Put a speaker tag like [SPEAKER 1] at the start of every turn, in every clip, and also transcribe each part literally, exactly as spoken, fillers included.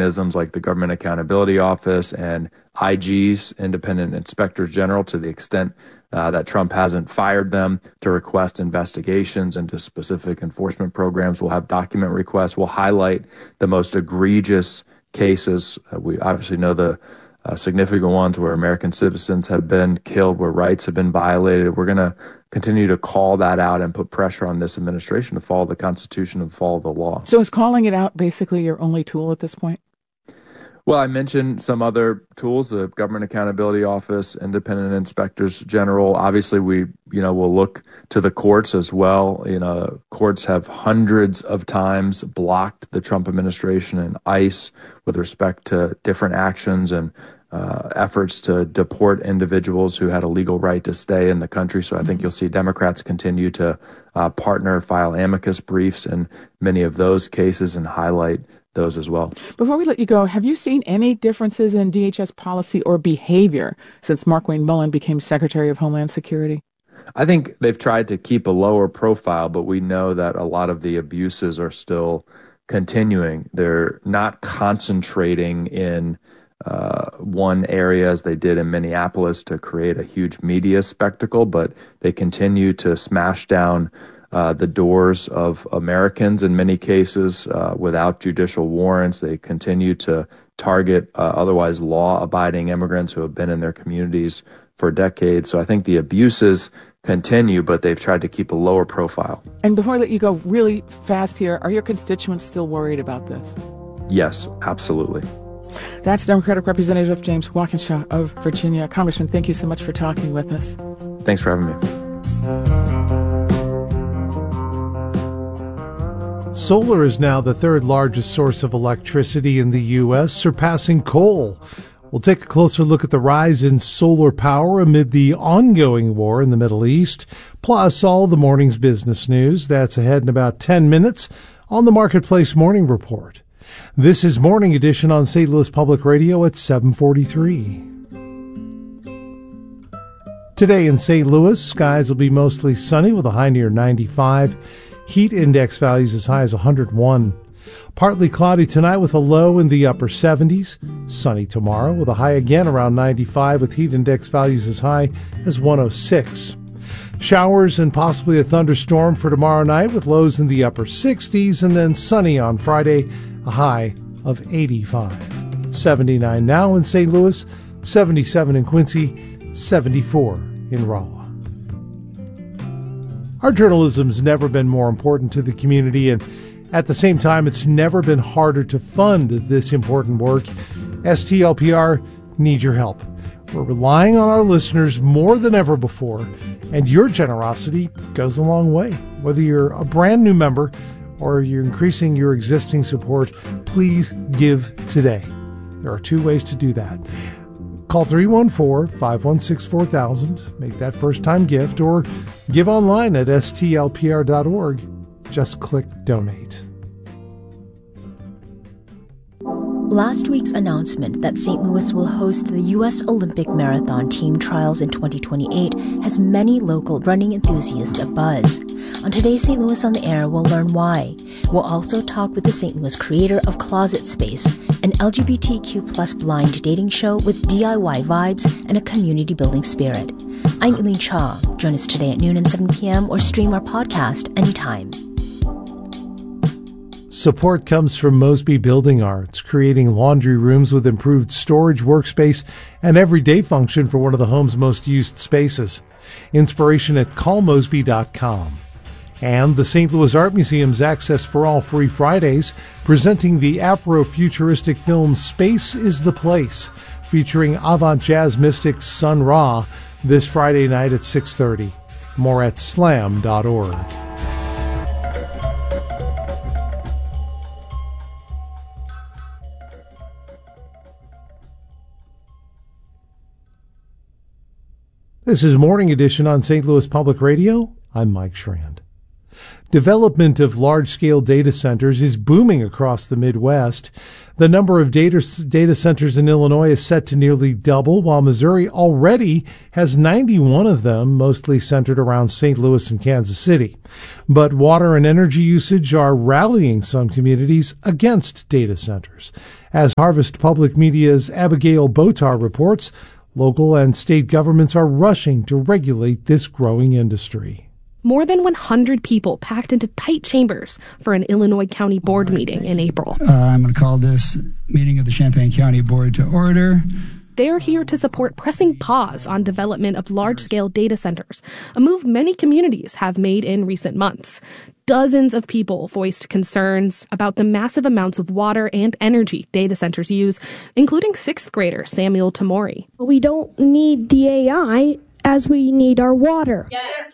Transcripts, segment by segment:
[SPEAKER 1] mechanisms like the Government Accountability Office and I Gs, Independent Inspectors General, to the extent uh, that Trump hasn't fired them, to request investigations into specific enforcement programs. We'll have document requests. We'll highlight the most egregious cases. Uh, we obviously know the uh, significant ones where American citizens have been killed, where rights have been violated. We're going to continue to call that out and put pressure on this administration to follow the Constitution and follow the law.
[SPEAKER 2] So is calling it out basically your only tool at this point?
[SPEAKER 1] Well, I mentioned some other tools, the Government Accountability Office, Independent Inspectors General. Obviously, we, you know, will look to the courts as well. You know, courts have hundreds of times blocked the Trump administration and ICE with respect to different actions and uh, efforts to deport individuals who had a legal right to stay in the country. So I think you'll see Democrats continue to uh, partner, file amicus briefs in many of those cases and highlight those as well.
[SPEAKER 2] Before we let you go, have you seen any differences in D H S policy or behavior since Markwayne Mullin became Secretary of Homeland Security?
[SPEAKER 1] I think they've tried to keep a lower profile, but we know that a lot of the abuses are still continuing. They're not concentrating in uh, one area as they did in Minneapolis to create a huge media spectacle, but they continue to smash down Uh, the doors of Americans in many cases uh, without judicial warrants. They continue to target uh, otherwise law-abiding immigrants who have been in their communities for decades. So I think the abuses continue, but they've tried to keep a lower profile.
[SPEAKER 2] And before I let you go, really fast here, are your constituents still worried about this?
[SPEAKER 1] Yes, absolutely.
[SPEAKER 2] That's Democratic Representative James Walkinshaw of Virginia. Congressman, thank you so much for talking with us.
[SPEAKER 1] Thanks for having me.
[SPEAKER 3] Solar is now the third largest source of electricity in the U S, surpassing coal. We'll take a closer look at the rise in solar power amid the ongoing war in the Middle East, plus all the morning's business news. That's ahead in about ten minutes on the Marketplace Morning Report. This is Morning Edition on Saint Louis Public Radio at seven forty-three. Today in Saint Louis, skies will be mostly sunny with a high near ninety-five. Heat index values as high as one hundred one. Partly cloudy tonight with a low in the upper seventies. Sunny tomorrow with a high again around ninety-five with heat index values as high as one oh six. Showers and possibly a thunderstorm for tomorrow night with lows in the upper sixties, and then sunny on Friday, a high of eighty-five. seventy-nine now in Saint Louis, seventy-seven in Quincy, seventy-four in Rolla. Our journalism's never been more important to the community, and at the same time, it's never been harder to fund this important work. S T L P R needs your help. We're relying on our listeners more than ever before, and your generosity goes a long way. Whether you're a brand new member or you're increasing your existing support, please give today. There are two ways to do that. Call three one four, five one six, four thousand, make that first-time gift, or give online at S T L P R dot org. Just click Donate.
[SPEAKER 4] Last week's announcement that Saint Louis will host the U S Olympic Marathon Team Trials in twenty twenty-eight has many local running enthusiasts abuzz. On today's Saint Louis on the Air, we'll learn why. We'll also talk with the Saint Louis creator of Closet Space, an L G B T Q plus blind dating show with D I Y vibes and a community-building spirit. I'm Eileen Cha. Join us today at noon and seven p.m. or stream our podcast anytime.
[SPEAKER 3] Support comes from Mosby Building Arts, creating laundry rooms with improved storage, workspace, and everyday function for one of the home's most used spaces. Inspiration at call mosby dot com. And the Saint Louis Art Museum's Access for All Free Fridays, presenting the Afro-futuristic film Space is the Place, featuring avant-jazz mystic Sun Ra, this Friday night at six thirty. More at slam dot org. This is Morning Edition on Saint Louis Public Radio. I'm Mike Schrand. Development of large-scale data centers is booming across the Midwest. The number of data, data centers in Illinois is set to nearly double, while Missouri already has ninety-one of them, mostly centered around Saint Louis and Kansas City. But water and energy usage are rallying some communities against data centers. As Harvest Public Media's Abigail Botar reports, local and state governments are rushing to regulate this growing industry.
[SPEAKER 5] More than one hundred people packed into tight chambers for an Illinois County Board meeting in April.
[SPEAKER 6] Uh, I'm going to call this meeting of the Champaign County Board to order.
[SPEAKER 5] They're here to support pressing pause on development of large-scale data centers, a move many communities have made in recent months. Dozens of people voiced concerns about the massive amounts of water and energy data centers use, including sixth grader Samuel Tamori.
[SPEAKER 7] We don't need the A I as we need our water.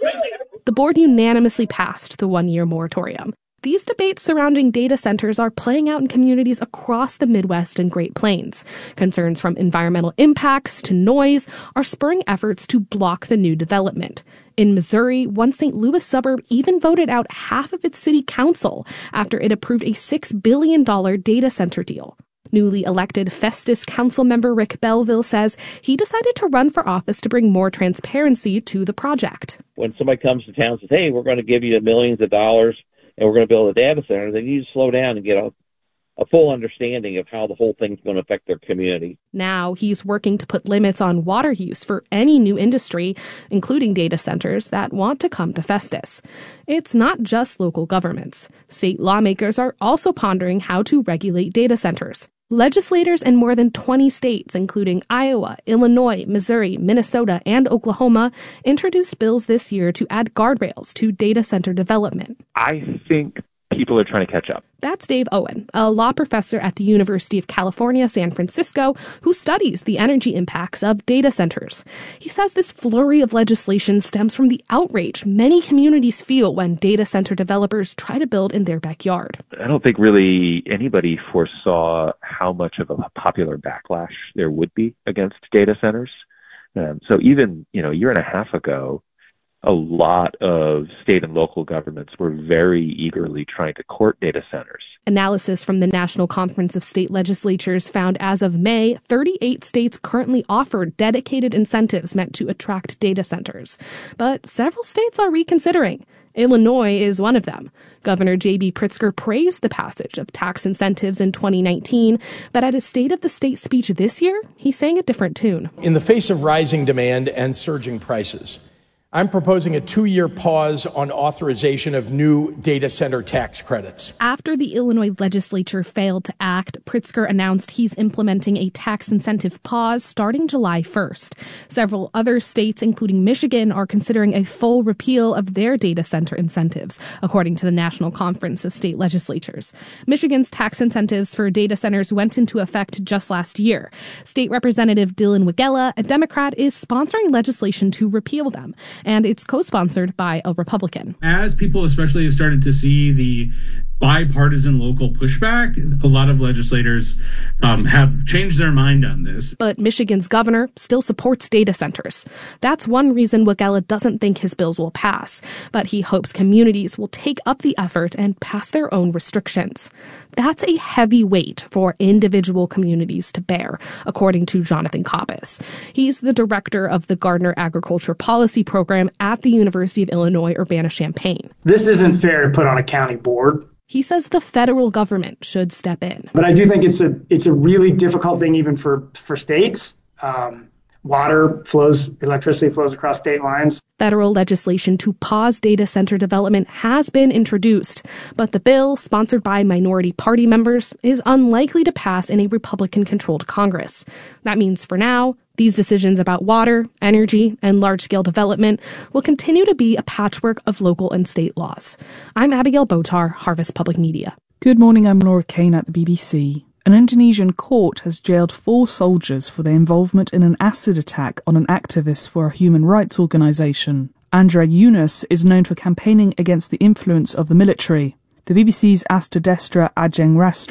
[SPEAKER 5] The board unanimously passed the one-year moratorium. These debates surrounding data centers are playing out in communities across the Midwest and Great Plains. Concerns from environmental impacts to noise are spurring efforts to block the new development. In Missouri, one Saint Louis suburb even voted out half of its city council after it approved a six billion dollars data center deal. Newly elected Festus council member Rick Belville says he decided to run for office to bring more transparency to the project.
[SPEAKER 8] When somebody comes to town and says, hey, we're going to give you millions of dollars and we're going to build a data center, they need to slow down and get a, a full understanding of how the whole thing's going to affect their community.
[SPEAKER 5] Now he's working to put limits on water use for any new industry, including data centers, that want to come to Festus. It's not just local governments. State lawmakers are also pondering how to regulate data centers. Legislators in more than twenty states, including Iowa, Illinois, Missouri, Minnesota, and Oklahoma, introduced bills this year to add guardrails to data center development.
[SPEAKER 9] I think people are trying to catch up.
[SPEAKER 5] That's Dave Owen, a law professor at the University of California, San Francisco, who studies the energy impacts of data centers. He says this flurry of legislation stems from the outrage many communities feel when data center developers try to build in their backyard.
[SPEAKER 9] I don't think really anybody foresaw how much of a popular backlash there would be against data centers. Um, so even, you know, a year and a half ago, a lot of state and local governments were very eagerly trying to court data centers.
[SPEAKER 5] Analysis from the National Conference of State Legislatures found as of May, thirty-eight states currently offer dedicated incentives meant to attract data centers. But several states are reconsidering. Illinois is one of them. Governor J B Pritzker praised the passage of tax incentives in twenty nineteen, but at his State of the State speech this year, he sang a different tune.
[SPEAKER 10] In the face of rising demand and surging prices, I'm proposing a two-year pause on authorization of new data center tax credits.
[SPEAKER 5] After the Illinois legislature failed to act, Pritzker announced he's implementing a tax incentive pause starting July first. Several other states, including Michigan, are considering a full repeal of their data center incentives, according to the National Conference of State Legislatures. Michigan's tax incentives for data centers went into effect just last year. State Representative Dylan Wegela, a Democrat, is sponsoring legislation to repeal them, and it's co-sponsored by a Republican.
[SPEAKER 11] As people especially have started to see the bipartisan local pushback, a lot of legislators um, have changed their mind on this.
[SPEAKER 5] But Michigan's governor still supports data centers. That's one reason Wegela doesn't think his bills will pass, but he hopes communities will take up the effort and pass their own restrictions. That's a heavy weight for individual communities to bear, according to Jonathan Koppes. He's the director of the Gardner Agriculture Policy Program at the University of Illinois Urbana-Champaign.
[SPEAKER 12] This isn't fair to put on a county board.
[SPEAKER 5] He says the federal government should step in.
[SPEAKER 12] But I do think it's a it's a really difficult thing even for, for states. Um, water flows, electricity flows across state lines.
[SPEAKER 5] Federal legislation to pause data center development has been introduced, but the bill, sponsored by minority party members, is unlikely to pass in a Republican-controlled Congress. That means for now, these decisions about water, energy, and large-scale development will continue to be a patchwork of local and state laws. I'm Abigail Botar, Harvest Public Media.
[SPEAKER 2] Good morning, I'm Laura Kane at the B B C. An Indonesian court has jailed four soldiers for their involvement in an acid attack on an activist for a human rights organisation. Andra Yunus is known for campaigning against the influence of the military. The B B C's Asta Destra Ajeng Rastri.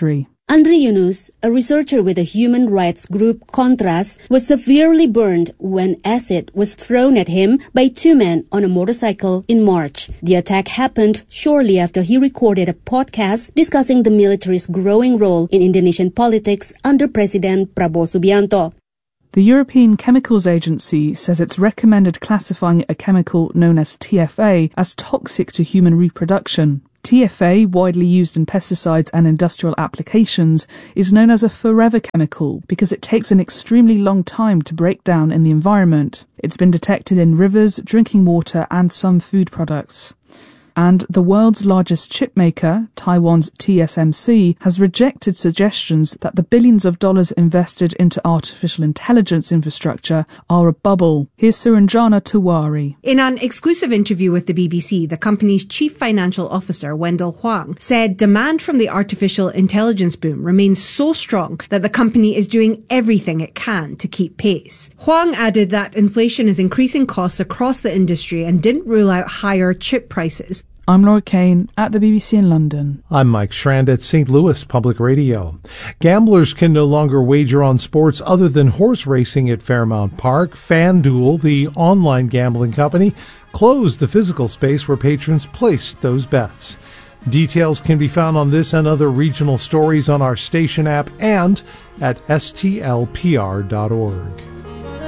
[SPEAKER 13] Andre Yunus, a researcher with the human rights group Contras, was severely burned when acid was thrown at him by two men on a motorcycle in March. The attack happened shortly after he recorded a podcast discussing the military's growing role in Indonesian politics under President Prabowo Subianto.
[SPEAKER 2] The European Chemicals Agency says it's recommended classifying a chemical known as T F A as toxic to human reproduction. T F A, widely used in pesticides and industrial applications, is known as a forever chemical because it takes an extremely long time to break down in the environment. It's been detected in rivers, drinking water, and some food products. And the world's largest chip maker, Taiwan's T S M C, has rejected suggestions that the billions of dollars invested into artificial intelligence infrastructure are a bubble. Here's Suranjana Tiwari.
[SPEAKER 14] In an exclusive interview with the B B C, the company's chief financial officer, Wendell Huang, said demand from the artificial intelligence boom remains so strong that the company is doing everything it can to keep pace. Huang added that inflation is increasing costs across the industry and didn't rule out higher chip prices.
[SPEAKER 2] I'm Laura Kane at the B B C in London.
[SPEAKER 3] I'm Mike Schrand at Saint Louis Public Radio. Gamblers can no longer wager on sports other than horse racing at Fairmount Park. FanDuel, the online gambling company, closed the physical space where patrons placed those bets. Details can be found on this and other regional stories on our station app and at S T L P R dot org.